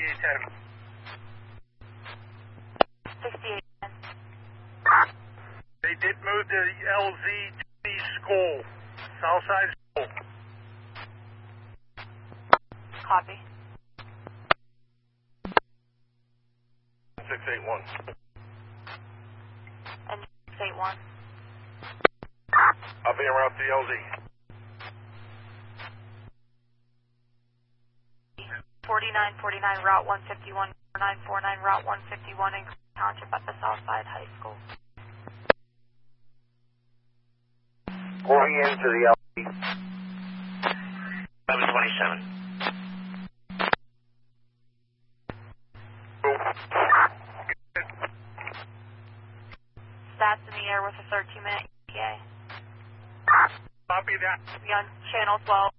10. 68. They did move to the LZ school, Southside School. Copy. 681. And 681. I'll be around the LZ. 4949 Route 151, 4949 Route 151 in Township at the Southside High School. Going into the LZ. 1127. Stats in the air with a 13-minute ETA. Copy that. Be on channel 12.